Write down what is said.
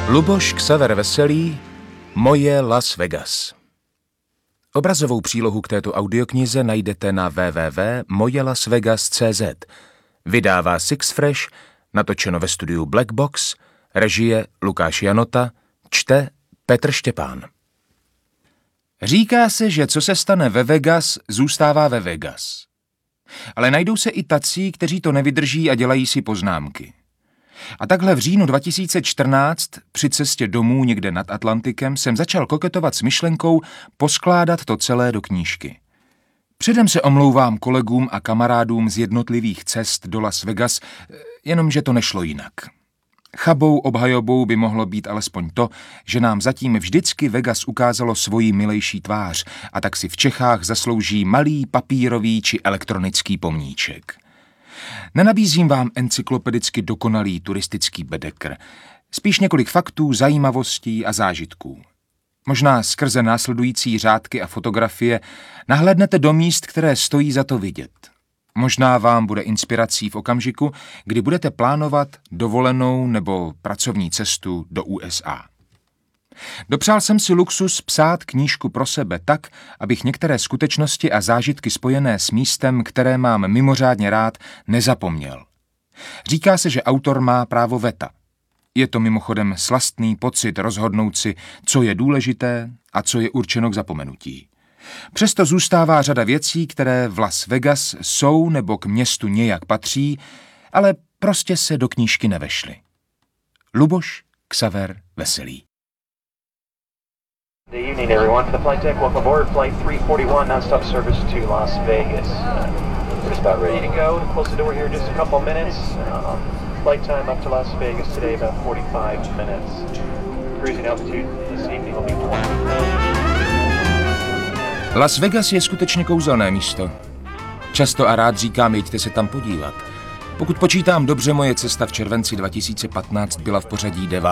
Luboš Ksaver Veselý, Moje Las Vegas. Obrazovou přílohu k této audioknize najdete na www.mojelasvegas.cz. Vydává Six Fresh, natočeno ve studiu Black Box, režie Lukáš Janota, čte Petr Štěpán. Říká se, že co se stane ve Vegas, zůstává ve Vegas. Ale najdou se i tací, kteří to nevydrží a dělají si poznámky. A takhle v říjnu 2014 při cestě domů někde nad Atlantikem jsem začal koketovat s myšlenkou poskládat to celé do knížky. Předem se omlouvám kolegům a kamarádům z jednotlivých cest do Las Vegas, jenomže to nešlo jinak. Chabou obhajobou by mohlo být alespoň to, že nám zatím vždycky Vegas ukázalo svoji milejší tvář a tak si v Čechách zaslouží malý papírový či elektronický pomníček. Nenabízím vám encyklopedicky dokonalý turistický bedekr, spíš několik faktů, zajímavostí a zážitků. Možná skrze následující řádky a fotografie nahlédnete do míst, které stojí za to vidět. Možná vám bude inspirací v okamžiku, kdy budete plánovat dovolenou nebo pracovní cestu do USA. Dopřál jsem si luxus psát knížku pro sebe tak, abych některé skutečnosti a zážitky spojené s místem, které mám mimořádně rád, nezapomněl. Říká se, že autor má právo veta. Je to mimochodem slastný pocit rozhodnout si, co je důležité a co je určeno k zapomenutí. Přesto zůstává řada věcí, které v Las Vegas jsou nebo k městu nějak patří, ale prostě se do knížky nevešly. Luboš Ksaver Veselý. Good evening, everyone. For the flight deck, welcome aboard Flight 341, non-stop service to Las Vegas. We're just about ready to go. Close the door here in just a couple minutes. Flight time up to Las Vegas today about 45 minutes. Cruising altitude this evening will be 20. Las Vegas je skutečně kouzelné místo. Často a rád říkám, jeďte se tam podívat. Pokud počítám dobře, moje cesta v červenci 2015 byla v pořadí 9.